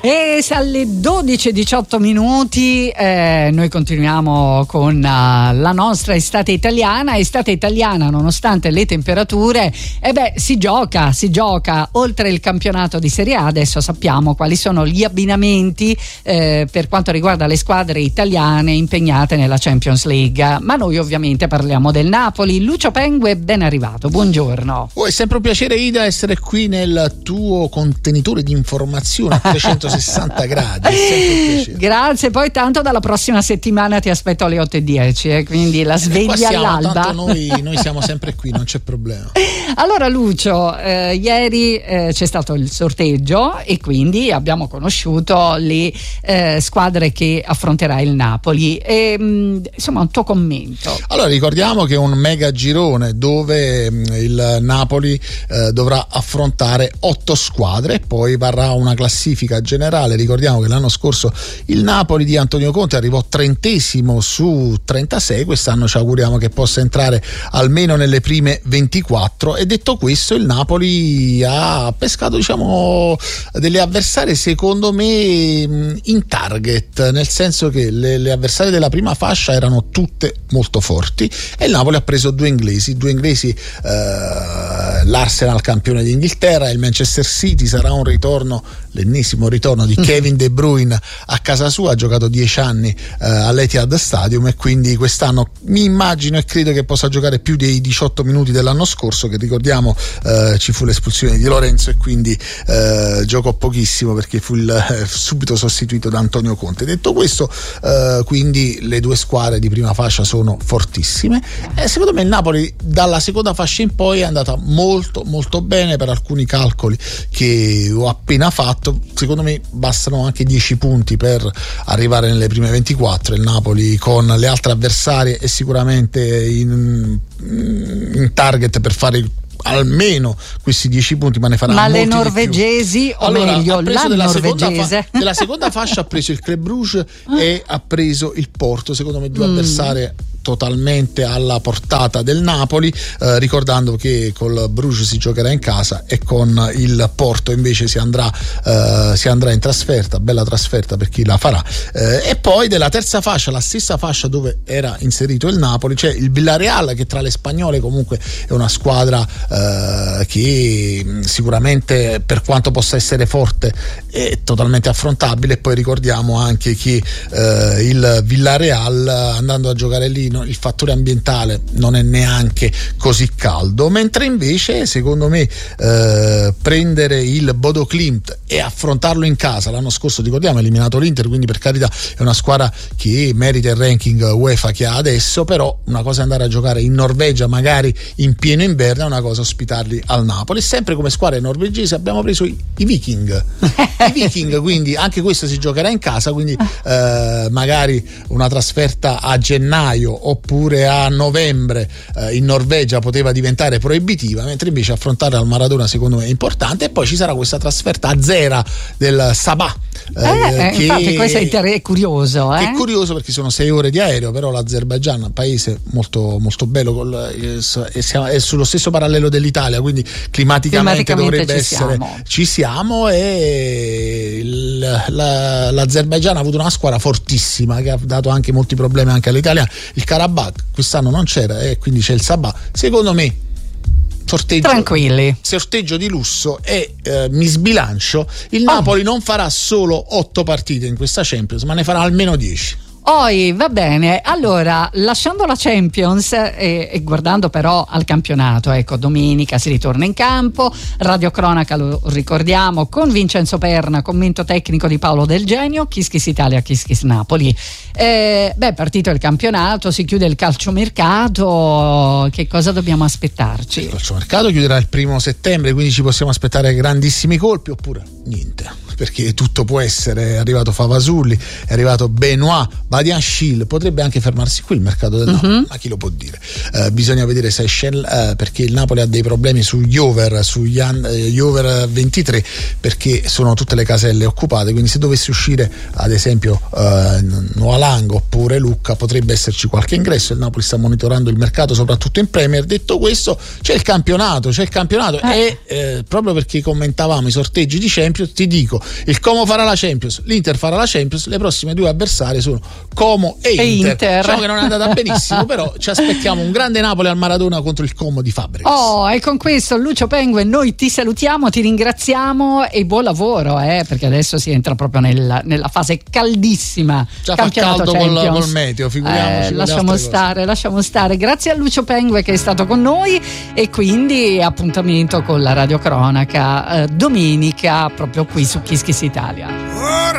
E alle 12:18 noi continuiamo con la nostra estate italiana, nonostante le temperature. Si gioca oltre il campionato di Serie A. Adesso sappiamo quali sono gli abbinamenti per quanto riguarda le squadre italiane impegnate nella Champions League, ma noi ovviamente parliamo del Napoli. Lucio Pengue, ben arrivato, buongiorno. È sempre un piacere, Ida, essere qui nel tuo contenitore di informazione a 360 gradi. Grazie, poi tanto dalla prossima settimana ti aspetto alle 8:10, quindi la sveglia all'alba. Tanto noi siamo sempre qui, non c'è problema. Allora Lucio, ieri c'è stato il sorteggio e quindi abbiamo conosciuto le squadre che affronterà il Napoli insomma un tuo commento. Allora, ricordiamo che è un mega girone dove il Napoli dovrà affrontare 8 squadre e poi varrà una classifica generale. Ricordiamo che l'anno scorso il Napoli di Antonio Conte arrivò 30° su 36, quest'anno ci auguriamo che possa entrare almeno nelle prime 24. E detto questo, il Napoli ha pescato delle avversarie secondo me in target, nel senso che le avversarie della prima fascia erano tutte molto forti e il Napoli ha preso due inglesi, l'Arsenal campione d'Inghilterra, il Manchester City. Sarà un ritorno, l'ennesimo ritorno di Kevin De Bruyne a casa sua, ha giocato 10 anni all'Etihad Stadium e quindi quest'anno mi immagino e credo che possa giocare più dei 18 minuti dell'anno scorso, che ricordiamo ci fu l'espulsione di Lorenzo e quindi giocò pochissimo perché fu subito sostituito da Antonio Conte. Detto questo, quindi le due squadre di prima fascia sono fortissime e secondo me il Napoli dalla seconda fascia in poi è andata molto molto bene. Per alcuni calcoli che ho appena fatto, secondo me bastano anche 10 punti per arrivare nelle prime 24. Il Napoli con le altre avversarie è sicuramente in target per fare almeno questi 10 punti, ma ne farà molti le norvegesi, o allora, meglio la norvegese della seconda fascia ha preso il Club Brugge e ha preso il Porto, secondo me due avversarie totalmente alla portata del Napoli, ricordando che col Bruges si giocherà in casa e con il Porto invece si andrà in trasferta, bella trasferta per chi la farà. E poi della terza fascia, la stessa fascia dove era inserito il Napoli, c'è il Villarreal, che tra le spagnole comunque è una squadra che sicuramente, per quanto possa essere forte, è totalmente affrontabile. E poi ricordiamo anche che il Villarreal, andando a giocare lì, il fattore ambientale non è neanche così caldo, mentre invece secondo me prendere il Bodo Glimt e affrontarlo in casa, l'anno scorso ricordiamo ha eliminato l'Inter, quindi per carità è una squadra che merita il ranking UEFA che ha adesso, però una cosa è andare a giocare in Norvegia magari in pieno inverno, è una cosa ospitarli al Napoli. Sempre come squadre norvegesi abbiamo preso i Viking quindi anche questo si giocherà in casa, quindi magari una trasferta a gennaio oppure a novembre in Norvegia poteva diventare proibitiva, mentre invece affrontare al Maradona secondo me è importante. E poi ci sarà questa trasferta a Zera del Sabah, infatti questo è curioso, è curioso perché sono 6 ore di aereo, però l'Azerbaigian è un paese molto molto bello, è sullo stesso parallelo dell'Italia, quindi climaticamente dovrebbe ci siamo e l'Azerbaigian ha avuto una squadra fortissima che ha dato anche molti problemi anche all'Italia. Il Karabakh quest'anno non c'era e quindi c'è il Sabah. Secondo me sorteggio di lusso e mi sbilancio, il Napoli non farà solo 8 partite in questa Champions, ma ne farà almeno 10. Va bene, allora lasciando la Champions e guardando però al campionato, ecco, domenica si ritorna in campo, radiocronaca, lo ricordiamo, con Vincenzo Perna, commento tecnico di Paolo Del Genio, Kiss Kiss Italia, Kiss Kiss Napoli. Partito il campionato, si chiude il calciomercato, che cosa dobbiamo aspettarci? Il calciomercato chiuderà il 1 settembre, quindi ci possiamo aspettare grandissimi colpi oppure niente, perché tutto può essere. È arrivato Favasulli, è arrivato Benoit Fabian Schill potrebbe anche fermarsi qui il mercato del Napoli, ma chi lo può dire? Bisogna vedere se perché il Napoli ha dei problemi sugli over 23, perché sono tutte le caselle occupate, quindi se dovesse uscire ad esempio Noalang oppure Lucca potrebbe esserci qualche ingresso. Il Napoli sta monitorando il mercato soprattutto in Premier. Detto questo, c'è il campionato e proprio perché commentavamo i sorteggi di Champions, ti dico, il Como farà la Champions, l'Inter farà la Champions, le prossime due avversarie sono Como e Inter. Diciamo che non è andata benissimo, però ci aspettiamo un grande Napoli al Maradona contro il Como di Fabregas. E con questo, Lucio Pengue, noi ti salutiamo, ti ringraziamo e buon lavoro, perché adesso si entra proprio nella fase caldissima. Già fa caldo col meteo, figuriamoci. Lasciamo stare. Grazie a Lucio Pengue che è stato con noi, e quindi appuntamento con la radiocronaca domenica proprio qui su Kiss Kiss Italia.